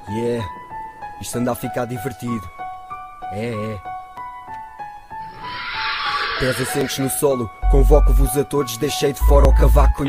Yeah, isto anda a ficar divertido. É. Pés assentes no solo, convoco-vos a todos, deixei de fora o cavaco.